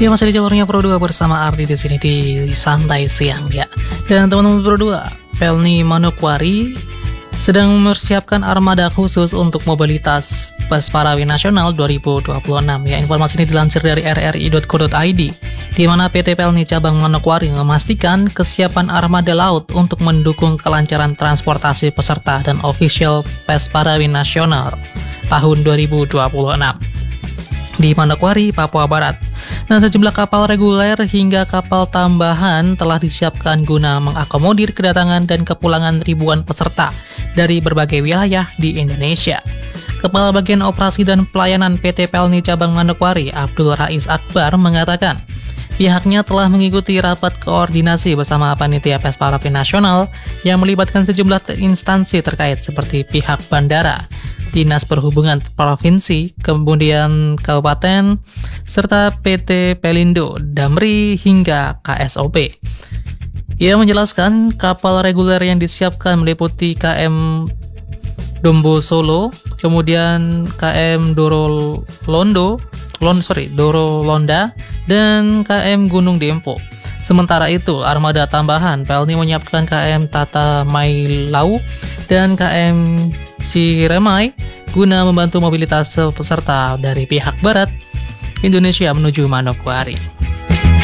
Ya, masih di jalurnya Pro 2 bersama Ardi di sini di Santai Siang ya. Dan teman-teman Pro 2, Pelni Manokwari sedang mempersiapkan armada khusus untuk mobilitas Pesparawi Nasional 2026 ya. Informasi ini dilansir dari rri.co.id, di mana PT Pelni Cabang Manokwari memastikan kesiapan armada laut untuk mendukung kelancaran transportasi peserta dan official Pesparawi Nasional tahun 2026 di Manokwari, Papua Barat. Nah, sejumlah kapal reguler hingga kapal tambahan telah disiapkan guna mengakomodir kedatangan dan kepulangan ribuan peserta dari berbagai wilayah di Indonesia. Kepala Bagian Operasi dan Pelayanan PT Pelni Cabang Manokwari, Abdul Rais Akbar, mengatakan pihaknya telah mengikuti rapat koordinasi bersama Panitia Pesparawi Nasional yang melibatkan sejumlah instansi terkait seperti pihak bandara, Dinas Perhubungan Provinsi, kemudian Kabupaten, serta PT Pelindo, Damri, hingga KSOP. Ia menjelaskan kapal reguler yang disiapkan meliputi KM Dombo Solo, kemudian KM Doro Londa, dan KM Gunung Dempo. Sementara itu, armada tambahan Pelni menyiapkan KM Tata Mailau dan KM Ciremai guna membantu mobilitas peserta dari pihak barat Indonesia menuju Manokwari.